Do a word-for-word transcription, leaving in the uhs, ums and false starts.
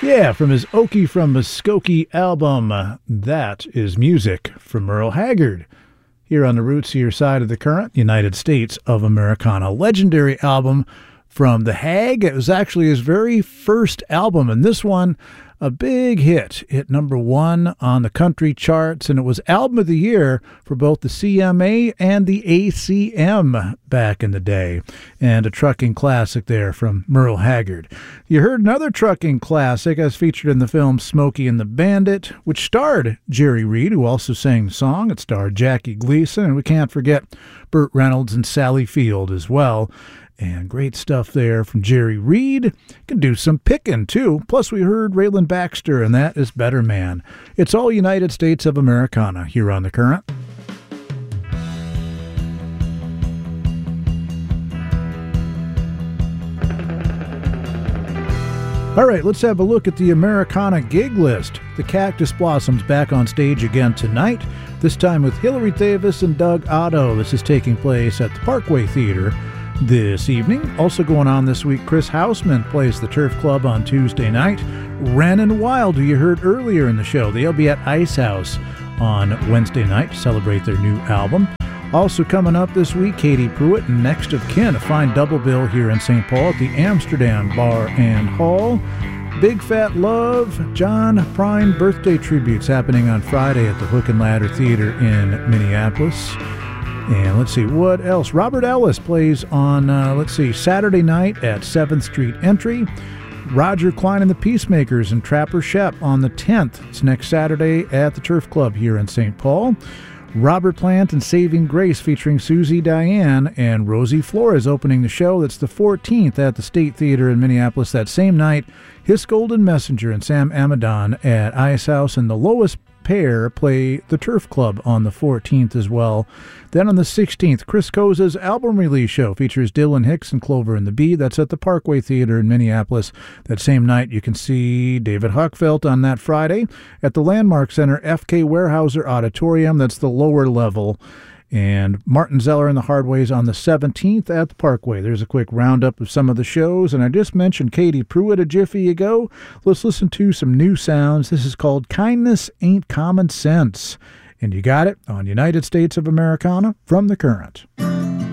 Yeah, from his Okie from Muskogee album, uh, that is music from Merle Haggard. Here on the Roots Here side of the current, United States of Americana. Legendary album from The Hag. It was actually his very first album, and this one, a big hit. Hit number one on the country charts, and it was Album of the Year for both the C M A and the A C M back in the day. And a trucking classic there from Merle Haggard. You heard another trucking classic as featured in the film Smokey and the Bandit, which starred Jerry Reed, who also sang the song. It starred Jackie Gleason, and we can't forget Burt Reynolds and Sally Field as well. And great stuff there from Jerry Reed. Can do some picking, too. Plus, we heard Raylan Baxter, and that is Better Man. It's all United States of Americana here on The Current. All right, let's have a look at the Americana gig list. The Cactus Blossoms back on stage again tonight, this time with Hillary Davis and Doug Otto. This is taking place at the Parkway Theater this evening. Also going on this week, Chris Houseman plays the Turf Club on Tuesday night. Ren and Wild, who you heard earlier in the show, they'll be at Ice House on Wednesday night to celebrate their new album. Also coming up this week, Katie Pruitt and Next of Kin, a fine double bill here in Saint Paul at the Amsterdam Bar and Hall. Big Fat Love, John Prine birthday tributes happening on Friday at the Hook and Ladder Theater in Minneapolis. And let's see, what else? Robert Ellis plays on, uh, let's see, Saturday night at seventh Street Entry. Roger Klein and the Peacemakers and Trapper Shep on the tenth. It's next Saturday at the Turf Club here in Saint Paul. Robert Plant and Saving Grace featuring Susie Diane and Rosie Flores opening the show. That's the fourteenth at the State Theater in Minneapolis that same night. His Golden Messenger and Sam Amadon at Ice House, and the Lowest Pair play the Turf Club on the fourteenth as well. Then on the sixteenth, Chris Koza's album release show features Dylan Hicks and Clover and the Bee. That's at the Parkway Theater in Minneapolis. That same night, you can see David Huckfelt on that Friday at the Landmark Center F K Weyerhaeuser Auditorium. That's the lower level. And Martin Zeller and the Hardways on the seventeenth at the Parkway. There's a quick roundup of some of the shows. And I just mentioned Katie Pruitt a jiffy ago. Let's listen to some new sounds. This is called Kindness Ain't Common Sense. And you got it on United States of Americana from The Current.